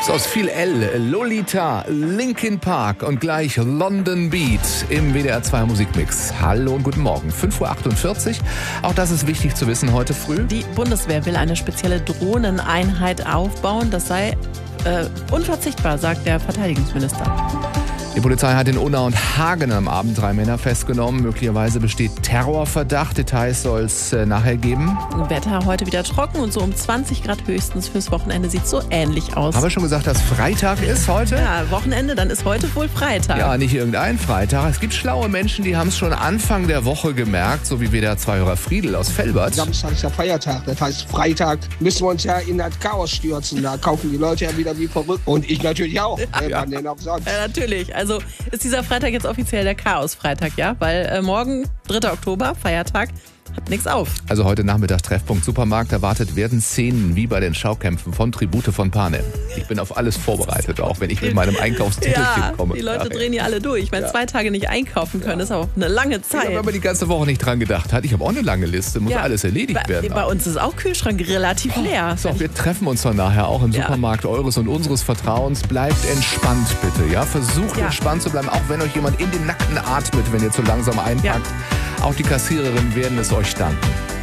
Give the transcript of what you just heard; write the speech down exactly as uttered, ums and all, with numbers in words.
So, aus viel L, Lolita, Linkin Park und gleich London Beat im W D R zwei Musikmix. Hallo und guten Morgen, fünf Uhr achtundvierzig. Auch das ist wichtig zu wissen heute früh. Die Bundeswehr will eine spezielle Drohneneinheit aufbauen. Das sei äh, unverzichtbar, sagt der Verteidigungsminister. Die Polizei hat in Unna und Hagen am Abend drei Männer festgenommen. Möglicherweise besteht Terrorverdacht. Details soll es äh, nachher geben. Wetter heute wieder trocken und so um zwanzig Grad höchstens fürs Wochenende. Sieht so ähnlich aus. Haben wir schon gesagt, dass Freitag ist heute? Ja, Wochenende, dann ist heute wohl Freitag. Ja, nicht irgendein Freitag. Es gibt schlaue Menschen, die haben es schon Anfang der Woche gemerkt, so wie W D R zwei-Hörer Friedel aus Velbert. Samstag ist ja Feiertag, das heißt Freitag müssen wir uns ja in das Chaos stürzen. Da kaufen die Leute ja wieder wie verrückt. Und ich natürlich auch, wenn ja. man den auch sagt. Ja, natürlich. Also ist dieser Freitag jetzt offiziell der Chaos-Freitag, ja? Weil äh, morgen, dritter Oktober, Feiertag, hat nichts auf. Also heute Nachmittag Treffpunkt Supermarkt. Erwartet werden Szenen wie bei den Schaukämpfen von Tribute von Panem. Ich bin auf alles vorbereitet, auch wenn ich mit meinem Einkaufstitelchen ja, komme. Die Leute ja, drehen ja alle durch. Ich meine, ja. zwei Tage nicht einkaufen können, ja. ist auch eine lange Zeit. Ja, wenn man die ganze Woche nicht dran gedacht hat. Ich habe auch eine lange Liste, muss ja. alles erledigt bei, werden. Bei uns ist auch Kühlschrank relativ oh, leer. So, wir treffen uns dann nachher auch im ja. Supermarkt eures und unseres Vertrauens. Bleibt entspannt bitte, ja? Versucht ja. entspannt zu bleiben, auch wenn euch jemand in den Nacken atmet, wenn ihr zu langsam einpackt. Ja. Auch die Kassiererinnen werden es euch danken.